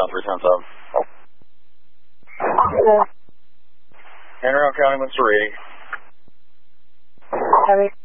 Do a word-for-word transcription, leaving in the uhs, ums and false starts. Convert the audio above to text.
Touchdown three ten seven. Okay. Henry County, Missouri. Heavy.